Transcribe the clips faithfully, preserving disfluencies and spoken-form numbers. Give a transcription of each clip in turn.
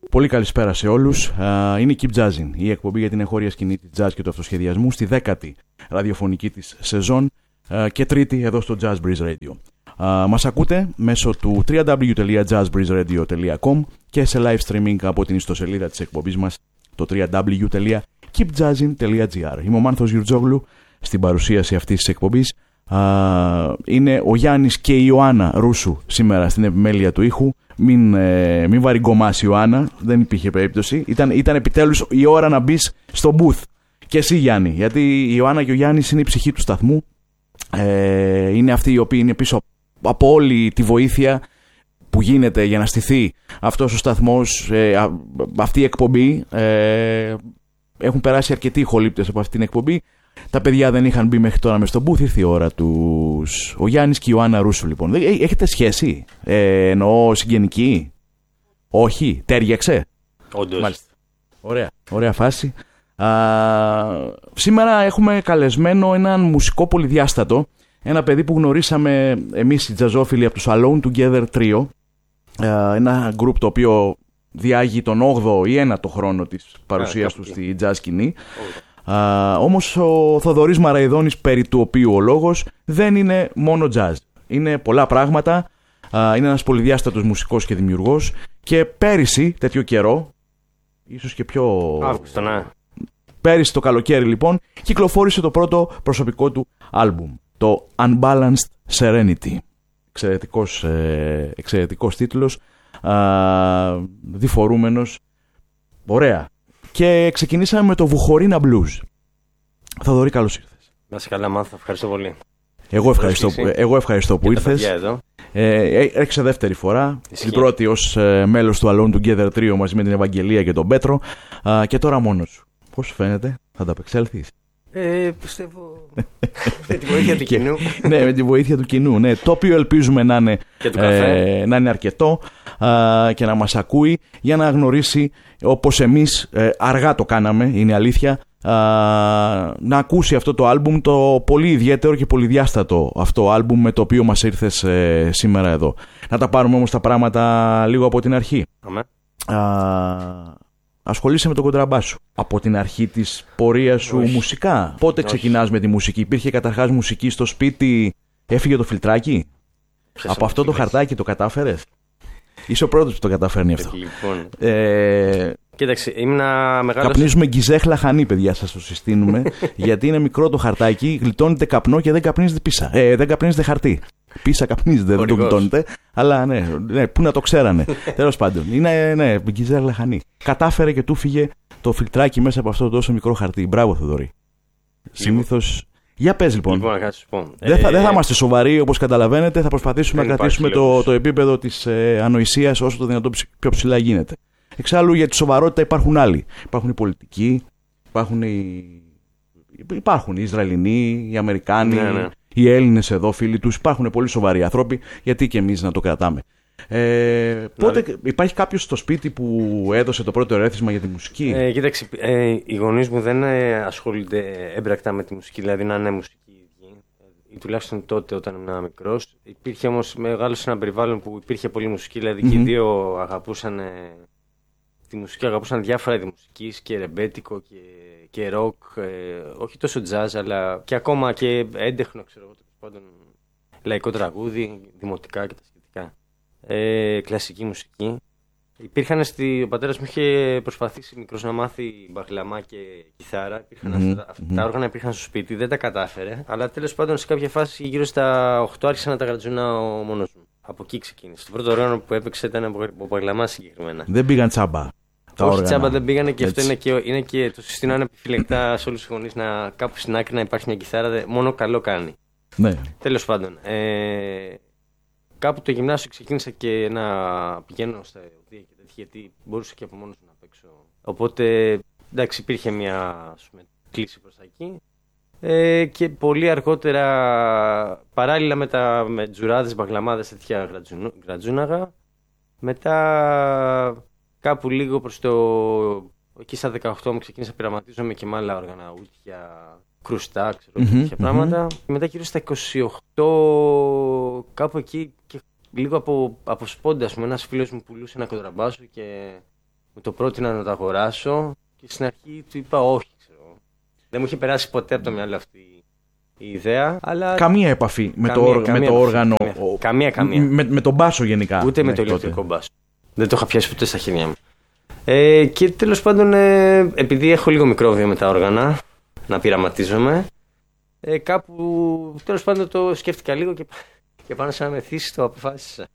Πολύ καλησπέρα σε όλους. Είναι η Keep Jazzin, η εκπομπή για την εγχώρια σκηνή της jazz και του αυτοσχεδιασμού, στη δέκατη ραδιοφωνική της σεζόν και τρίτη εδώ στο Jazz Breeze Radio. Μας ακούτε μέσω του double-u double-u double-u τελεία jazz breeze radio τελεία com και σε live streaming από την ιστοσελίδα της εκπομπής μας, το double-u double-u double-u τελεία keep jazzin τελεία gr. Είμαι ο Μάνθος Γιουρτζόγλου στην παρουσίαση αυτής της εκπομπής. Uh, είναι ο Γιάννης και η Ιωάννα Ρούσου σήμερα στην επιμέλεια του ήχου. Μην, ε, μην βαριγκομάσει η Ιωάννα, δεν υπήρχε περίπτωση. Ήταν, ήταν επιτέλους η ώρα να μπεις στο booth. Και εσύ, Γιάννη, γιατί η Ιωάννα και ο Γιάννης είναι η ψυχή του σταθμού. Ε, είναι αυτοί οι οποίοι είναι πίσω από όλη τη βοήθεια που γίνεται για να στηθεί αυτός ο σταθμός, ε, α, αυτή η εκπομπή. Ε, έχουν περάσει αρκετοί ηχολήπτες από αυτή την εκπομπή. Τα παιδιά δεν είχαν μπει μέχρι τώρα μες στον booth, ήρθε η ώρα τους. Ο Γιάννης και η Ιωάννα Ρούσου, λοιπόν. Έχετε σχέση, ε, εννοώ συγγενική? Όχι, τέριαξε? Όντως. Μάλιστα. Ωραία, ωραία φάση. Α, σήμερα έχουμε καλεσμένο έναν μουσικό πολυδιάστατο. Ένα παιδί που γνωρίσαμε εμείς οι τζαζόφιλοι από τους Alone Together Trio. Α, ένα γκρουπ το οποίο διάγει τον όγδοο ή ένατο χρόνο της παρουσίας του στη jazz σκηνή. Uh, όμως ο Θοδωρής Μαραϊδόνης, περί του οποίου ο λόγος, δεν είναι μόνο jazz. Είναι πολλά πράγματα. Uh, είναι ένας πολυδιάστατος μουσικός και δημιουργός. Και πέρυσι, τέτοιο καιρό, ίσως και πιο... Αύγουστο, ναι. Πέρυσι το καλοκαίρι, λοιπόν, κυκλοφόρησε το πρώτο προσωπικό του άλμπουμ, το Unbalanced Serenity. Εξαιρετικός, ε, εξαιρετικός τίτλος, uh, διφορούμενος. Ωραία. Και ξεκινήσαμε με το Βουχορίνα Blues. Θοδωρή, καλώς ήρθες. Να είσαι καλά, Μάθα, ευχαριστώ πολύ. Εγώ ευχαριστώ, που, εγώ ευχαριστώ που ήρθες. Ε, Έρχεσαι δεύτερη φορά. Την πρώτη ως ε, μέλος του Alone Together Trio μαζί με την Ευαγγελία και τον Πέτρο. Α, και τώρα μόνος σου. Πώς σου φαίνεται, θα τα απεξέλθεις? Ε, πιστεύω με τη βοήθεια του κοινού. Ναι, με τη βοήθεια του κοινού. Ναι, το οποίο ελπίζουμε να είναι, ε, να είναι αρκετό α, και να μας ακούει για να γνωρίσει, όπως εμείς ε, αργά το κάναμε, είναι αλήθεια, α, να ακούσει αυτό το άλμπουμ, το πολύ ιδιαίτερο και πολυδιάστατο αυτό άλμπουμ με το οποίο μας ήρθες ε, σήμερα εδώ. Να τα πάρουμε όμως τα πράγματα λίγο από την αρχή. Αμέ. Α, ασχολείσαι με τον κοντραμπάσο από την αρχή της πορείας σου? Όχι. Μουσικά. Πότε Όχι. ξεκινάς με τη μουσική? Υπήρχε καταρχάς μουσική στο σπίτι, έφυγε το φιλτράκι? Ξέσαμε από αυτό το χαρτάκι το κατάφερες? Είσαι ο πρώτος που το καταφέρνει αυτό. Λοιπόν. Ε, Κοίταξε, ήμουνα μεγάλος... Καπνίζουμε γκιζέχ λαχανή, παιδιά, σας το συστήνουμε. Γιατί είναι μικρό το χαρτάκι, γλιτώνεται καπνό και δεν καπνίζεται πίσα. Ε, δεν καπνίζεται χαρτί. Πίσα καπνίζεται, δεν το γλιτώνεται. Αλλά ναι, ναι, πού να το ξέρανε. Τέλος πάντων, είναι ναι, γκιζέχ λαχανή. Κατάφερε και του φύγε το φιλτράκι μέσα από αυτό το τόσο μικρό χαρτί. Μπράβο, Θοδωρή. Συνήθως. Για πες λοιπόν. Λοιπόν να σου πω. Δεν θα, ε, δεν θα είμαστε σοβαροί, όπως καταλαβαίνετε. Θα προσπαθήσουμε να κρατήσουμε το, το επίπεδο της ε, ανοησίας όσο το δυνατόν πιο ψηλά γίνεται. Εξάλλου για τη σοβαρότητα υπάρχουν άλλοι. Υπάρχουν οι πολιτικοί, υπάρχουν οι, υπάρχουν οι Ισραηλινοί, οι Αμερικάνοι, ναι, ναι. οι Έλληνες εδώ, φίλοι τους. Υπάρχουν πολύ σοβαροί άνθρωποι, γιατί και εμείς να το κρατάμε. Ε, πότε δηλαδή... Υπάρχει κάποιος στο σπίτι που έδωσε το πρώτο ερέθισμα για τη μουσική? Ε, κοίταξε, ε, οι γονείς μου δεν ε, ασχολούνται έμπρακτα με τη μουσική, δηλαδή να είναι μουσική ή τουλάχιστον τότε όταν ήμουν μικρός. Υπήρχε όμως μεγάλο ένα περιβάλλον που υπήρχε πολλή μουσική, δηλαδή mm-hmm. και οι δύο αγαπούσαν ε, τη μουσική, αγαπούσαν διάφορα είδη μουσικής και ρεμπέτικο και, και ροκ, ε, όχι τόσο jazz αλλά και ακόμα και έντεχνο, ξέρω εγώ, πάντων, λαϊκό τραγούδι, δημοτικά και τα σχετικά. Ε, κλασική μουσική. Υπήρχαν στη... Ο πατέρας μου είχε προσπαθήσει μικρός να μάθει μπαγλαμά και κιθάρα. Υπήρχαν mm-hmm. αυτά, αυτά mm-hmm. τα όργανα υπήρχαν στο σπίτι, δεν τα κατάφερε. Αλλά τέλος πάντων σε κάποια φάση γύρω στα οκτώ άρχισα να τα γρατζούνα ο μόνος μου. Από εκεί ξεκίνησε. Το πρώτο όργανο που έπαιξε ήταν ο μπαγλαμά συγκεκριμένα. Δεν πήγαν τσάμπα. Τα Όχι όργανα. Τσάμπα δεν πήγανε και Έτσι. αυτό είναι και, είναι και το συστήνω είναι επιφυλακτά σε όλους τους γονείς να κάπου στην άκρη να υπάρχει μια κιθάρα. Μόνο καλό κάνει. Ναι. Τέλος πάντων. Ε, Κάπου το γυμνάσιο ξεκίνησα και να πηγαίνω στα οδεία και τέτοια, γιατί μπορούσα και από μόνος μου να παίξω. Οπότε, εντάξει, υπήρχε μια ας πούμε, κλίση προς τα εκεί. Ε, και πολύ αργότερα, παράλληλα με, τα, με τζουράδες, μπαγλαμάδες, τέτοια γρατζούναγα. Μετά, κάπου λίγο προς το... Εκεί στα δεκαοκτώ μου ξεκίνησα να πειραματίζομαι και με άλλα όργανα, ούτια, κρουστά, ξέρω, mm-hmm, τέτοια mm-hmm. πράγματα. Και μετά γύρω στα είκοσι οκτώ, κάπου εκεί, και λίγο από, από σπόντα, ας πούμε, ένας φίλος μου πουλούσε ένα κοντραμπάσο και μου το πρότεινα να το αγοράσω και στην αρχή του είπα όχι, ξέρω. Δεν μου είχε περάσει ποτέ από το μυαλό αυτή η ιδέα, αλλά... Καμία επαφή με, καμία, το, καμία με το όργανο. Καμία, καμία. καμία. Με, με τον μπάσο γενικά. Ούτε με το ηλεκτρικό μπάσο. Δεν το είχα πιάσει ποτέ στα χέρια μου. Ε, και τέλος πάντων, ε, επειδή έχω λίγο μικρόβιο με τα όργανα, να πειραματίζομαι, ε, κάπου τέλος πάντων το σκέφτηκα λίγο και, και πάνω σε ένα μεθύσι το αποφάσισα.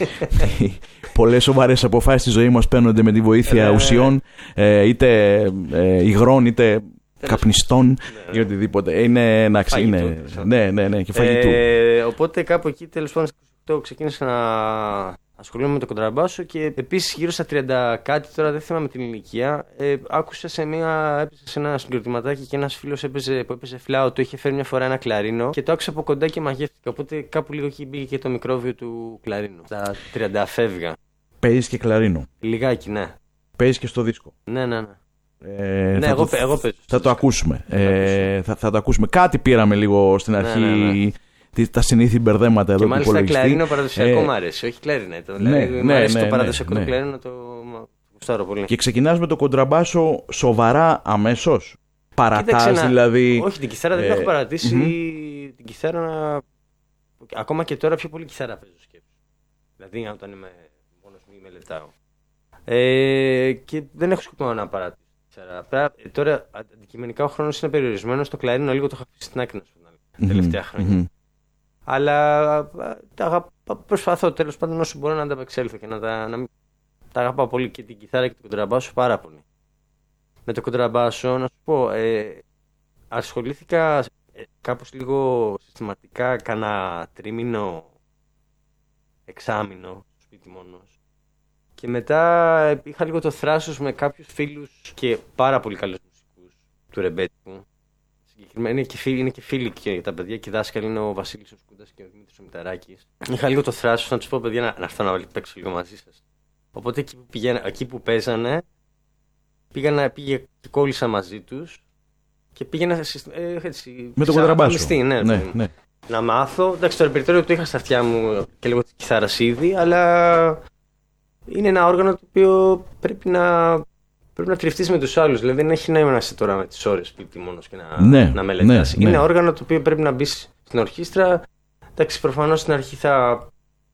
Πολλές σοβαρές αποφάσεις στη ζωή μας παίρνονται με τη βοήθεια ε, ουσιών, ε, είτε ε, υγρών, είτε καπνιστών, ναι, ή οτιδήποτε. Είναι ένα είναι... Ναι, ναι, ναι, και φαγητού. Ε, οπότε κάπου εκεί τέλος πάντων το ξεκίνησα να ασχολούμαι με το κοντραμπάσο και επίσης γύρω στα τριάντα κάτι, τώρα δεν θυμάμαι την ηλικία, ε, άκουσα σε, μια, έπαιζε σε ένα συγκροτηματάκι και ένας φίλος έπαιζε, που έπαιζε φλάου, το είχε φέρει μια φορά ένα κλαρίνο και το άκουσα από κοντά και μαγεύτηκα. Οπότε κάπου λίγο εκεί μπήκε και το μικρόβιο του κλαρίνου. Στα τριάντα φεύγα. Παίζεις και κλαρίνο. Λιγάκι, ναι. Παίζεις και στο δίσκο. Ναι, ναι, ναι. Ε, ναι, θα εγώ, το, εγώ παίζω. Θα το ακούσουμε. Ε, θα, θα το ακούσουμε. Κάτι πήραμε λίγο στην αρχή. Ναι, ναι, ναι. Τα συνήθη μπερδέματα εδώ και του υπολογιστή. Και μάλιστα κλαρίνο παραδοσιακό ε, μου αρέσει, όχι κλαρινέτο. Ναι, δηλαδή, ναι, μου αρέσει ναι, το παραδοσιακό ναι, του ναι. κλαρίνο, το γουστάρω πολύ. Και ξεκινάς με το κοντραμπάσο σοβαρά αμέσως. Παρατάς δηλαδή. Όχι, την κιθάρα δεν ε, την έχω παρατήσει. Mm-hmm. Την κιθάρα, ακόμα και τώρα πιο πολύ κιθάρα παίζω σκέψη. Δηλαδή, όταν είμαι μόνος μου ή με λεπτάω. Ε, και δεν έχω σκοπό να παρατήσω. Τώρα, αντικειμενικά, ο χρόνος είναι περιορισμένος. Το κλαρίνο λίγο το έχω αφήσει στην άκρη, τα τελευταία χρόνια. Mm-hmm. Αλλά τα προσπαθώ τέλος πάντων όσο μπορώ να ανταπεξέλθω και να τα, να, τα αγαπάω πολύ και την κιθάρα και το κοντραμπάσο πάρα πολύ. Με το κοντραμπάσο, να σου πω, ε, ασχολήθηκα ε, κάπως λίγο συστηματικά, κάνα τρίμηνο, εξάμηνο, στο σπίτι μόνος. Και μετά είχα λίγο το θράσος με κάποιους φίλους και πάρα πολύ καλούς μουσικούς του ρεμπέτικου. Είναι και, φίλοι, είναι και φίλοι και τα παιδιά και οι δάσκαλοι είναι ο Βασίλης ο Σκούντας και ο Δημήτρης ο Μηταράκης. Είχα λίγο το θράσος να τους πω παιδιά να, να έρθω να παίξω λίγο μαζί σας. Οπότε εκεί που, πηγαίνα, εκεί που παίζανε πήγα, πήγε και κόλλησα μαζί τους και πήγαινα ε, έτσι, με το κοντραμπάσο. Ναι, ναι, ναι. Να μάθω. Εντάξει, το ρεπερτόριο το είχα στα αυτιά μου και λίγο τη κιθάρας ήδη, αλλά είναι ένα όργανο το οποίο πρέπει να... Πρέπει να τριφτείς με τους άλλους, δηλαδή δεν έχει νόημα να είσαι τώρα με τις ώρες σπίτι μόνος και να, ναι, να μελετάς. Ναι, είναι ναι. όργανο το οποίο πρέπει να μπεις στην ορχήστρα. Εντάξει, προφανώς στην αρχή θα,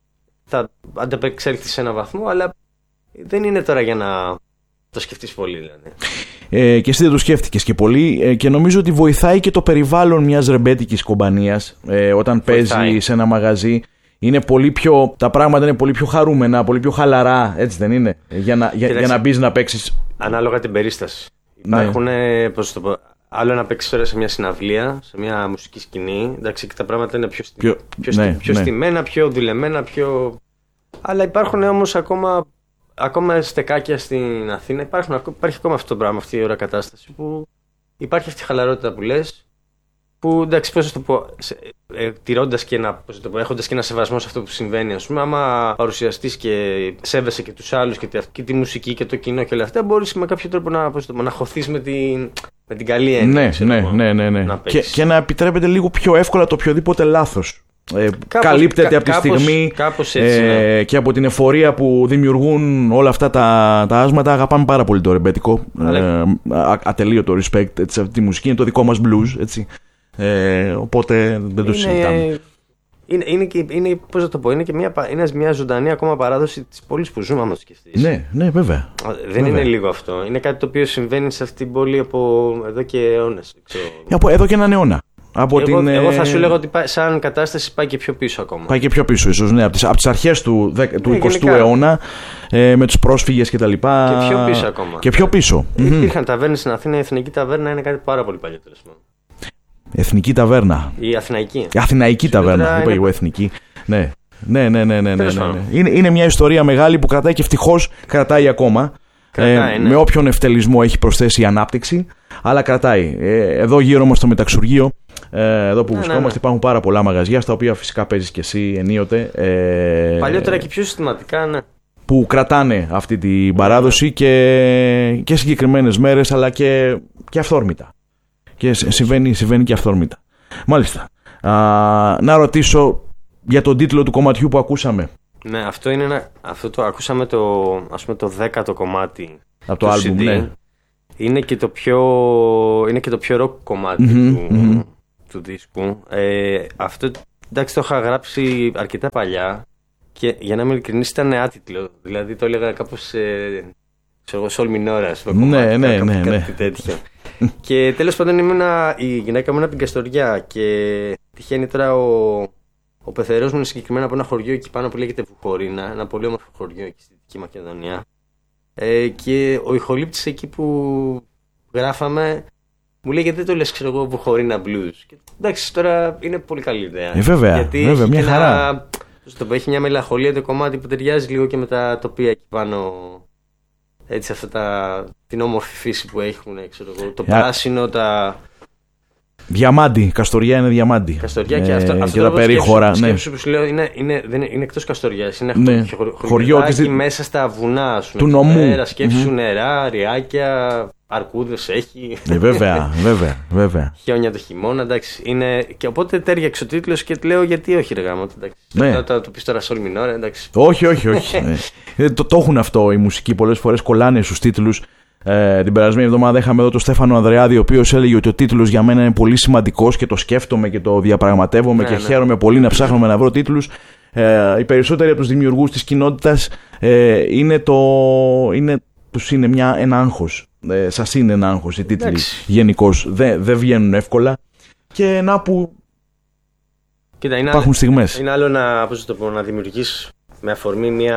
θα ανταπεξέλθεις σε έναν βαθμό, αλλά δεν είναι τώρα για να το σκεφτείς πολύ. Δηλαδή. Ε, και εσύ δεν το σκέφτηκες και πολύ ε, και νομίζω ότι βοηθάει και το περιβάλλον μιας ρεμπέτικης κομπανίας ε, όταν βοηθάει. Παίζει σε ένα μαγαζί. Είναι πολύ πιο, τα πράγματα είναι πολύ πιο χαρούμενα, πολύ πιο χαλαρά, έτσι δεν είναι, για να, για, για να μπεις να παίξεις. Ανάλογα την περίσταση. Υπάρχουν, ναι. πώς το πω, άλλο να παίξεις τώρα σε μια συναυλία, σε μια μουσική σκηνή, εντάξει, και τα πράγματα είναι πιο, πιο, πιο, ναι, πιο ναι. στημένα, πιο δουλεμένα, πιο... Αλλά υπάρχουν όμως ακόμα, ακόμα στεκάκια στην Αθήνα, υπάρχουν, υπάρχει ακόμα αυτό το πράγμα, αυτή η ώρα κατάσταση, που υπάρχει αυτή η χαλαρότητα που λες, που εντάξει, πώς θα το πω, ε, τηρώντας και ένα, πώς θα το πω, έχοντας και ένα σεβασμό σε αυτό που συμβαίνει, ας πούμε, άμα παρουσιαστείς και σέβεσαι και τους άλλους και τη, και τη μουσική και το κοινό και όλα αυτά, μπορείς με κάποιο τρόπο να, πώς θα το πω, να χωθείς με την, με την καλή έννοια. Ναι, ξέρω, ναι, ναι, ναι, ναι. Να και, και να επιτρέπεται λίγο πιο εύκολα το οποιοδήποτε λάθος. Ε, κάπως, καλύπτεται κα, από τη κάπως, στιγμή κάπως έτσι, ναι. ε, και από την εφορία που δημιουργούν όλα αυτά τα, τα άσματα. Αγαπάμε πάρα πολύ το ρεμπέτικο. Ε, ατελείωτο respect έτσι, αυτή τη μουσική είναι το δικό μας blues, έτσι. Ε, οπότε δεν το συζητάμε. Είναι, είναι, είναι, είναι, πώς θα το πω, είναι και μια, είναι μια ζωντανή ακόμα παράδοση της πόλης που ζούμε, άμα το σκεφτείς. Ναι, ναι, βέβαια. Δεν βέβαια. Είναι λίγο αυτό. Είναι κάτι το οποίο συμβαίνει σε αυτή την πόλη από εδώ και αιώνες. Από εδώ και έναν αιώνα. Από εγώ, την, εγώ θα σου λέγω ότι σαν κατάσταση πάει και πιο πίσω ακόμα. Πάει και πιο πίσω, ίσως, ναι. Από τις, από τις αρχές του, ναι, του εικοστού γενικά. Αιώνα, ε, με τους πρόσφυγες και τα λοιπά. Και πιο πίσω ακόμα. Και πιο πίσω. Υπήρχαν ταβέρνες στην Αθήνα, η Εθνική Ταβέρνα είναι κάτι πάρα πολύ παλιό τέλος πάντων. Εθνική ταβέρνα. Η Αθηναϊκή. Η Αθηναϊκή ταβέρνα. Είπα είναι... εγώ εθνική. Ναι. Ναι, ναι, ναι, ναι, ναι, ναι, ναι. Είναι, είναι μια ιστορία μεγάλη που κρατάει και ευτυχώς κρατάει ακόμα. Κρατάει, ε, ναι. Με όποιον ευτελισμό έχει προσθέσει η ανάπτυξη. Αλλά κρατάει. Ε, εδώ γύρω μας στο μεταξουργείο, ε, εδώ που ναι, βρισκόμαστε, ναι, ναι. Υπάρχουν πάρα πολλά μαγαζιά, στα οποία φυσικά παίζεις και εσύ ενίοτε. Ε, Παλιότερα και πιο συστηματικά, ναι. Που κρατάνε αυτή την παράδοση ναι. και, και συγκεκριμένες μέρες, αλλά και, και αυθόρμητα. Και συμβαίνει, συμβαίνει και αυθόρμητα. Μάλιστα. Α, να ρωτήσω για τον τίτλο του κομματιού που ακούσαμε. Ναι, αυτό είναι ένα, αυτό το ακούσαμε το, ας πούμε, το δέκατο κομμάτι Από το άλμπουμ, ναι. Είναι και το πιο, είναι και το πιο rock κομμάτι mm-hmm, του, mm-hmm. του δίσκου. Ε, αυτό, εντάξει, το είχα γράψει αρκετά παλιά και για να είμαι ειλικρινής ήταν άτιτλο. Δηλαδή το έλεγα κάπως ε, ξέρω, σολ μινόρα στο κομμάτι, ναι, ναι, κάτι, ναι, κάτι ναι. τέτοιο. Και τέλος πάντων ήμουνα, η γυναίκα μου είναι από την Καστοριά και τυχαίνει τώρα ο, ο πεθερός μου είναι συγκεκριμένα από ένα χωριό εκεί πάνω που λέγεται Βουχορίνα, ένα πολύ όμορφο χωριό εκεί στη Δυτική Μακεδονία. Ε, και ο ηχολήπτης εκεί που γράφαμε μου λέει γιατί δεν το λες ξέρω εγώ Βουχορίνα Blues. Και, εντάξει, τώρα είναι πολύ καλή ιδέα. Ε, βέβαια, γιατί βέβαια, μια χαρά. Ένα, το, έχει μια μελαγχολία το κομμάτι που ταιριάζει λίγο και με τα τοπία εκεί πάνω. Έτσι αυτά τα, την όμορφη φύση που έχουν, ξέρω εγώ, το yeah. πράσινο, τα... Διαμάντι, Καστοριά είναι διαμάντι. Καστοριά και, αυτό, ε, αυτό και τα περίχωρα. Ναι. Σκέψου που σου λέω είναι, είναι, είναι, είναι εκτός Καστοριάς. Είναι ναι. χωριό και μέσα στα βουνά, ας πούμε, του νομού. Πέρα, σκέψου mm-hmm. νερά, ριάκια, αρκούδες έχει. Ε, βέβαια, βέβαια, βέβαια. Χιόνια το χειμώνα, εντάξει. Είναι... Και οπότε τέριαξε ο τίτλος και λέω γιατί όχι ρε γάμο. Ναι. Θα το, το πεις τώρα σολ μινόρα, εντάξει. Όχι, όχι, όχι. ε, το, το έχουν αυτό οι μουσικοί πολλές φορές, κολλάνε στους τίτλους. Ε, την περασμένη εβδομάδα είχαμε εδώ τον Στέφανο Ανδρεάδη, ο οποίος έλεγε ότι ο τίτλος για μένα είναι πολύ σημαντικός και το σκέφτομαι και το διαπραγματεύομαι ναι, και ναι. χαίρομαι πολύ να ψάχνουμε να βρω τίτλους. Ε, οι περισσότεροι από τους δημιουργούς της κοινότητας ε, είναι, το, είναι, τους είναι μια, ένα άγχος. Ε, σας είναι ένα άγχος οι τίτλοι γενικώς. Δεν δε βγαίνουν εύκολα. Και να που Κοίτα, είναι υπάρχουν στιγμές. Είναι άλλο να, πώς το πω, να δημιουργείς με αφορμή μια...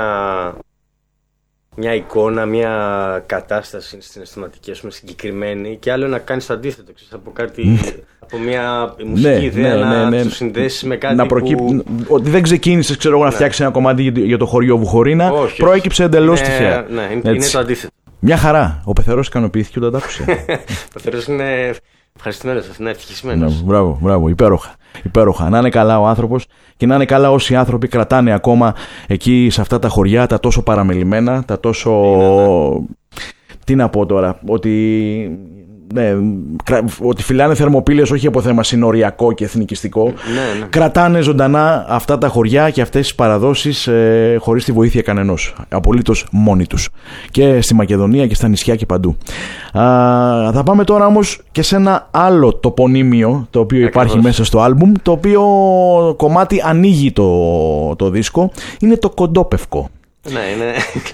μια εικόνα, μια κατάσταση συναισθηματική, ας πούμε, συγκεκριμένη και άλλο να κάνεις το αντίθετο, ξέρεις, από κάτι, από μια μουσική ναι, ιδέα ναι, να ναι, ναι. το συνδέσεις με κάτι να προκύπ... που... Ότι δεν ξεκίνησες, ξέρω εγώ, να ναι. φτιάξεις ένα κομμάτι για το χωριό Βουχορίνα, όχι, προέκυψε εντελώς είναι... τυχαία. Ναι, είναι, είναι το αντίθετο. Μια χαρά. Ο πεθερός ικανοποιήθηκε όταν τα άκουσε. Ο πεθερός είναι ευχαριστημένος, είναι ευτυχισμένος. Μπράβο, μπράβο, υπέροχα. Υπέροχα. Να είναι καλά ο άνθρωπος και να είναι καλά όσοι άνθρωποι κρατάνε ακόμα εκεί σε αυτά τα χωριά, τα τόσο παραμελημένα, τα τόσο... Είναι, ναι. Τι να πω τώρα, ότι... Ναι, ότι φυλάνε θερμοπύλες όχι από θέμα συνοριακό και εθνικιστικό. Ναι, ναι. Κρατάνε ζωντανά αυτά τα χωριά και αυτές τις παραδόσεις ε, χωρίς τη βοήθεια κανενός. Απολύτως μόνοι τους. Και στη Μακεδονία και στα νησιά και παντού. Α, θα πάμε τώρα όμως και σε ένα άλλο τοπονύμιο το οποίο υπάρχει Ακριβώς. μέσα στο άλμπουμ, το οποίο κομμάτι ανοίγει το, το δίσκο. Είναι το Κοντόπευκο. Ναι, είναι.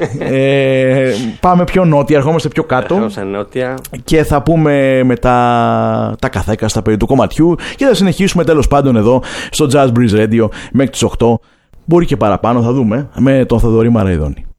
ε, πάμε πιο νότια, ερχόμαστε πιο κάτω νότια. Και θα πούμε με τα, τα καθέκαστα περί του κομματιού και θα συνεχίσουμε τέλος πάντων εδώ στο Jazz Breeze Radio μέχρι τις οκτώ, μπορεί και παραπάνω, θα δούμε, με τον Θοδωρή Μαραϊδόνη.